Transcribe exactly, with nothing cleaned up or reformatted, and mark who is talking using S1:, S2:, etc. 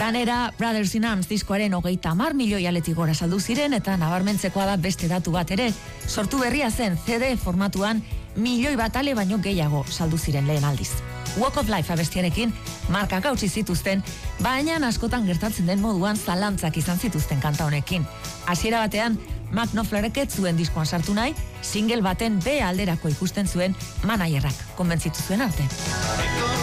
S1: Ganera, Brothers in Arms diskoaren hogeita hamar milioi aletik gora saldu ziren eta nabarmentzekoa da beste datu bat ere. Sortu berria zen C D formatuan milioi bat ale baino gehiago saldu ziren lehen aldiz. Walk of Life abestiarekin markak hautsi zituzten, baina askotan gertatzen den moduan zalantzak izan zituzten kanta honekin. Hasiera batean, Mark Knopflerrek ez zuen diskoan sartu nahi, single baten B alderako ikusten zuen managerrak konbentzitu zuen arte.